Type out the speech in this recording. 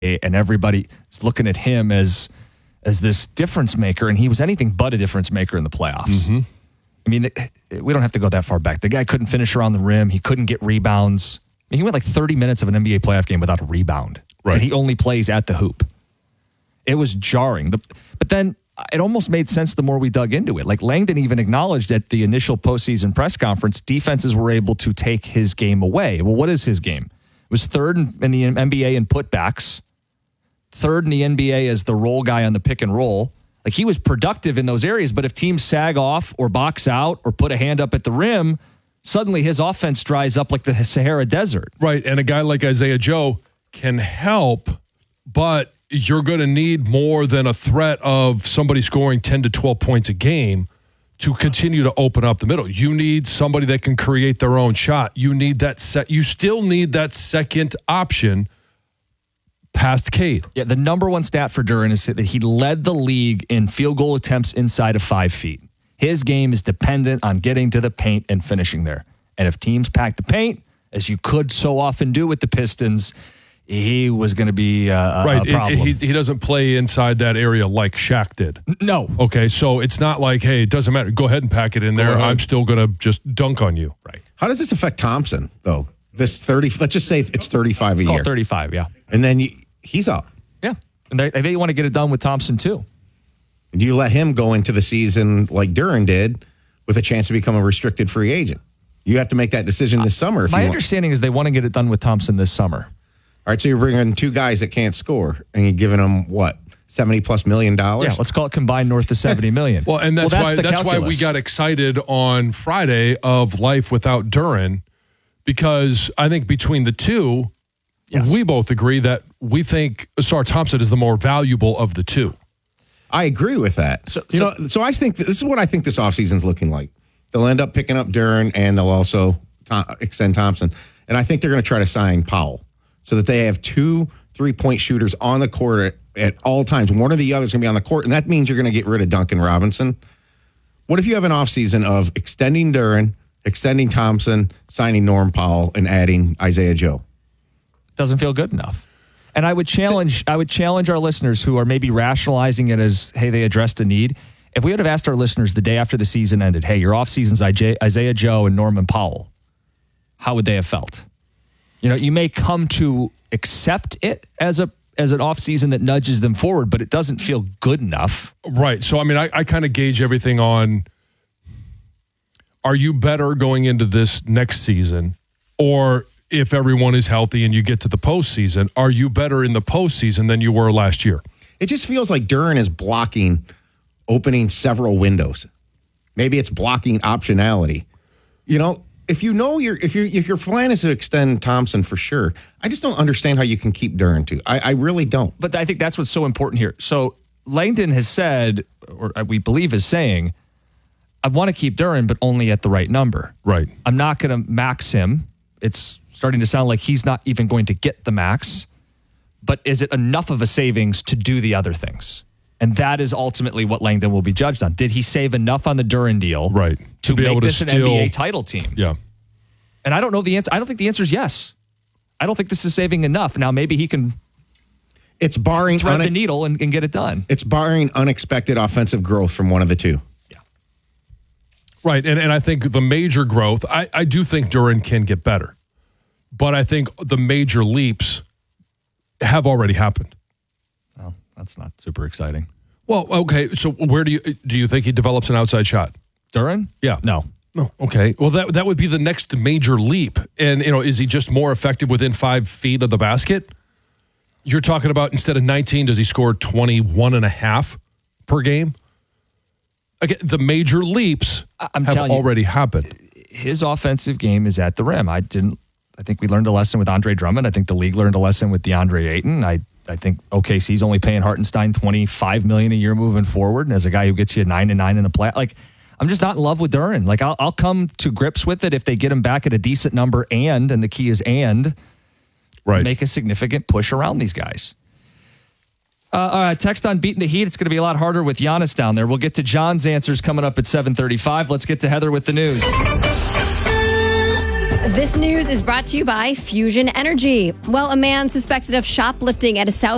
and everybody is looking at him as this difference maker, and he was anything but a difference maker in the playoffs. Mm-hmm. I mean, we don't have to go that far back. The guy couldn't finish around the rim. He couldn't get rebounds. I mean, he went like 30 minutes of an NBA playoff game without a rebound. Right. And he only plays at the hoop. It was jarring. But then it almost made sense the more we dug into it. Like Langdon even acknowledged at the initial postseason press conference, defenses were able to take his game away. Well, what is his game? It was third in the NBA in putbacks, third in the NBA as the roll guy on the pick and roll. Like he was productive in those areas, but if teams sag off or box out or put a hand up at the rim, suddenly his offense dries up like the Sahara Desert. Right, and a guy like Isaiah Joe can help, but you're going to need more than a threat of somebody scoring 10 to 12 points a game to continue to open up the middle. You need somebody that can create their own shot. You need that you still need that second option past Cade. Yeah, the number one stat for Duren is that he led the league in field goal attempts inside of 5 feet. His game is dependent on getting to the paint and finishing there. And if teams pack the paint, as you could so often do with the Pistons, he was going to be a problem. He doesn't play inside that area like Shaq did. No. Okay, so it's not like, hey, it doesn't matter. Go ahead and pack it in there. I'm still going to just dunk on you. Right. How does this affect Thompson, though? This 30, let's just say it's 35 a year. 35, yeah. And then he's up. Yeah. And they want to get it done with Thompson, too. And you let him go into the season like Duren did with a chance to become a restricted free agent. You have to make that decision this summer. My understanding is they want to get it done with Thompson this summer. All right, so you're bringing two guys that can't score, and you're giving them, what, $70+ million? Yeah, let's call it combined north of $70 million. Well, and that's why we got excited on Friday of Life Without Duren, because I think between the two, we both agree that we think Ausar Thompson is the more valuable of the two. I agree with that. So I think this is what I think this offseason's looking like. They'll end up picking up Duren, and they'll also extend Thompson. And I think they're going to try to sign Powell so that they have 2 3-point shooters on the court at all times. One or the other is going to be on the court, and that means you're going to get rid of Duncan Robinson. What if you have an offseason of extending Duren, extending Thompson, signing Norm Powell, and adding Isaiah Joe? Doesn't feel good enough. And I would challenge our listeners who are maybe rationalizing it as, hey, they addressed a need. If we would have asked our listeners the day after the season ended, hey, your offseason's Isaiah Joe and Norman Powell, how would they have felt? You know, you may come to accept it as an offseason that nudges them forward, but it doesn't feel good enough. Right. So, I mean, I kind of gauge everything on, are you better going into this next season, or if everyone is healthy and you get to the postseason, are you better in the postseason than you were last year? It just feels like Duren is blocking opening several windows. Maybe it's blocking optionality. You know, if your plan is to extend Thompson for sure, I just don't understand how you can keep Duren too. I really don't. But I think that's what's so important here. So Langdon has said, or we believe is saying, I want to keep Duren, but only at the right number. Right. I'm not going to max him. It's starting to sound like he's not even going to get the max. But is it enough of a savings to do the other things? And that is ultimately what Langdon will be judged on. Did he save enough on the Duren deal to be make able this to an NBA title team? Yeah. And I don't know the answer. I don't think the answer is yes. I don't think this is saving enough. Now, maybe he can thread the needle and get it done. It's barring unexpected offensive growth from one of the two. Yeah. Right. And I think the major growth, I do think Duren can get better. But I think the major leaps have already happened. Well, that's not super exciting. Well, okay. So where do you think he develops an outside shot? Duren? Yeah. No. Okay. Well, that would be the next major leap. And, is he just more effective within 5 feet of the basket? You're talking about instead of 19, does he score 21.5 per game? Again, the major leaps have already happened. His offensive game is at the rim. I think we learned a lesson with Andre Drummond. I think the league learned a lesson with DeAndre Ayton. I think OKC's only paying Hartenstein $25 million a year moving forward, and as a guy who gets you 9-9 in the play, like, I'm just not in love with Duren. Like, I'll come to grips with it if they get him back at a decent number and the key is make a significant push around these guys. Text on Beating the Heat. It's going to be a lot harder with Giannis down there. We'll get to John's answers coming up at 7:35. Let's get to Heather with the news. This news is brought to you by Fusion Energy. Well, a man suspected of shoplifting at a South